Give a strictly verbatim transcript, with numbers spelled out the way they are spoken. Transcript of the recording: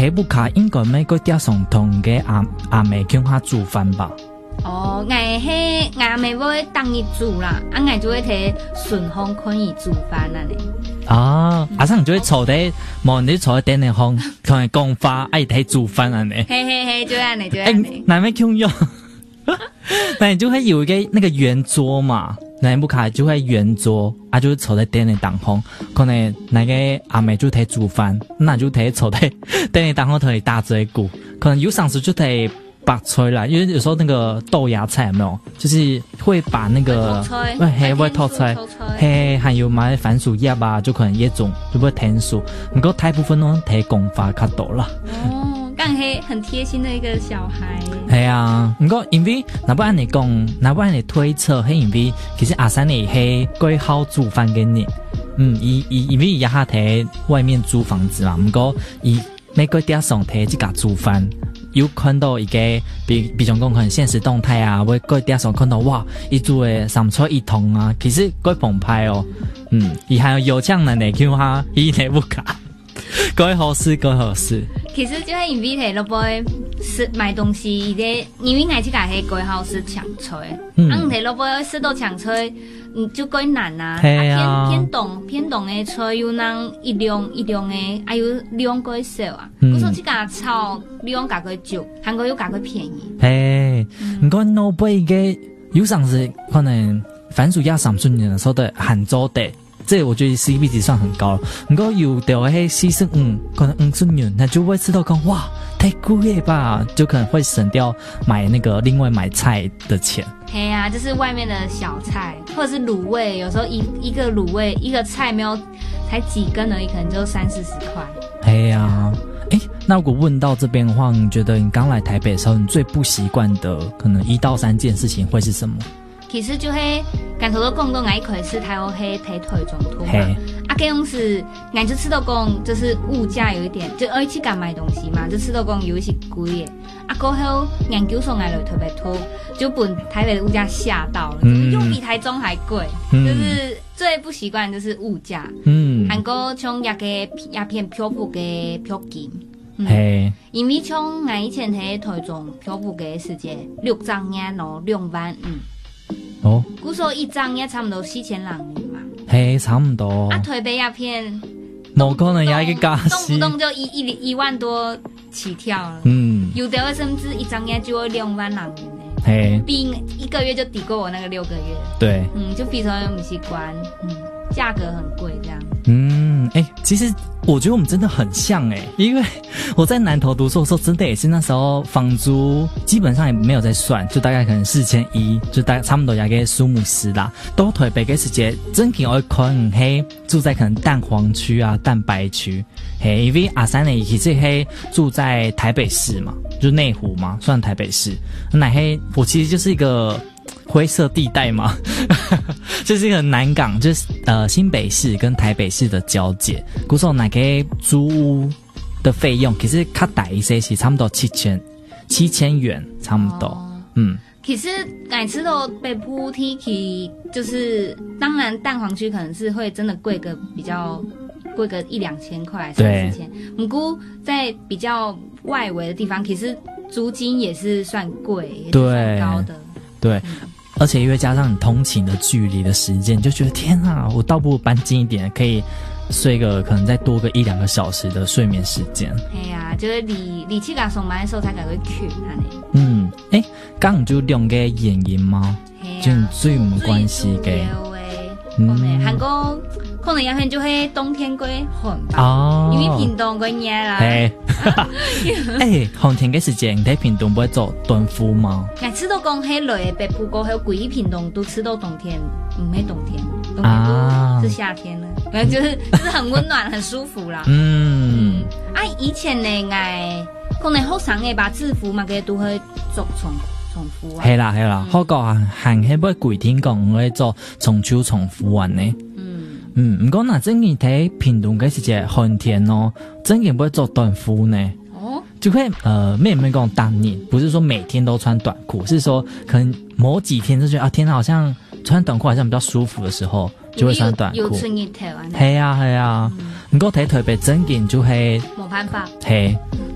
提不卡应该每个点上同嘅阿阿妹向他煮饭吧。 哦，我迄我妹要当伊煮啦，啊我就会摕顺风可以煮饭啊呢。 啊，阿生就會坐喺望你坐喺頂嘅空，同人講話，哎，睇煮飯啊你。 嘿嘿嘿，就安尼就安尼。 那咩用用？那你就會有一個那個圓桌嘛，那你不卡就會圓桌，啊就坐喺頂嘅當空，可能那個阿妹就睇煮飯，那就睇坐喺頂嘅當空睇打嘴鼓，可能有上時就睇。白吹啦，因為有時候那個豆芽菜有沒有，就是會把那個會嘿會透出來，嘿還有買番薯葉啊，就可能椰種就會甜薯，不過大部分都睇功法較多啦。 哦，咁係很貼心的一個小孩。 係啊，不過因為若不按你講，若不按你推測，係因為其實阿三你係幾好煮飯給你，嗯，伊伊因為伊也下睇外面租房子嘛，不過伊每個點上睇自家煮飯。有看到一個比比方講可能現實動態啊，或者電視上看到哇，一組誒三菜一湯啊，其實幾澎湃哦。嗯，伊還有有醬奶奶叫他伊嚟不卡，幾好事幾好事。 其實就係因為睇落杯是買東西嘅，因為我自家係幾好事搶菜，嗯，啊睇落杯試到搶菜。嗯，就幾難啊！ 係啊， 啊偏偏東偏東嘅菜有人一兩一兩嘅，還有量幾少啊？我說這家炒量價幾少，韓國又價幾便宜。 係，唔過老輩嘅有陣時可能番薯亞三十年的時候的韓州的，這我覺得 C P 值算很高。唔過有的係四十五，可能五十年，那就會知道講哇太貴吧，就可能會省掉買那個另外買菜的錢。 嘿啊，就是外面的小菜，或者是滷味，有時候一一個滷味一個菜沒有才幾根而已，可能就三四十塊。嘿啊，誒，那如果問到這邊的話，你覺得你剛來台北的時候，你最不習慣的可能一到三件事情會是什麼？ 其實就係剛才都講過，我一開始台灣係睇台中途嘛，啊，這樣是我就吃到講，就是物價有一點，就而且敢買東西嘛，就吃到講有一些貴嘅。啊，過後研究所來了特別多，就本台北的物價嚇到了，嗯、就是又比台中還貴，嗯、就是最不習慣就是物價。嗯，韓國像一個一片漂浮嘅票金，嗯，因為像我以前喺台中漂浮嘅時間，六張嘢攞兩萬五。哦，估說一張嘢差唔多四千人民嘛。係差唔多。 啊，台北一片。 冇可能有一個加息， 動不動就一一一萬多起跳了。嗯，有的甚至一張嘢就要兩萬人民呢。嘿，比一個月就抵過我那個六個月。對，嗯，就非常不習慣，嗯，價格很貴這樣。 嗯，哎、欸，其實我覺得我們真的很像哎、欸，因為我在南投讀書的時候，真的也是那時候房租基本上也沒有在算，就大概可能四千一，就大概差不多也個數目十啦。到台北嘅時節，真係我可能係住在可能蛋黃區啊、蛋白區，嘿，因為阿三呢其實係住在台北市嘛，就內湖嘛，算台北市。那嘿，我其實就是一個灰色地帶嘛，就是一個南港，就是呃新北市跟台北市的交界。故說那個租屋的費用其實較大一些，是差不多七千七千元，差不多。哦、嗯， 其實改吃到北部 T K， 就是當然蛋黃區可能是會真的貴個比較貴個一兩千塊，三四千。不過在比較外圍的地方，其實租金也是算貴，也是算高的。 對。嗯，而且因為加上你通勤的距離的時間，你就覺得天啊，我倒不如搬近一點，可以睡個可能再多個一兩個小時的睡眠時間。係啊， 就是離離去甲上班的時候才才會去安尼。 嗯，誒，剛就兩個原因嗎？就最唔關係嘅。 嗯，韓國可能有陣就會冬天過寒吧，哦、因為屏東過熱啦。誒，誒，寒天嘅時間，你喺屏東不會做短褲嗎？我吃到講喺內北部過後，貴屏東都吃到冬天，唔係冬天，冬天都是夏天了，啊、就是就是很溫暖，很舒服啦。嗯，嗯啊，以前呢，我可能學生嘅把制服嘛，佢都會做重重複啊。係啦係啦，好講啊，行喺不貴天講我哋做重秋重複啊呢。嗯，唔過嗱，真嘅睇屏東嘅時節寒天咯，真嘅唔會做短褲呢。哦，就會呃，咩咩講當年，不是說每天都穿短褲，是說可能某幾天就覺得啊，天啊，好像穿短褲好像比較舒服的時候，就會穿短褲。有春意頭啊！係啊係啊，唔過睇台北真嘅就係冇辦法。係。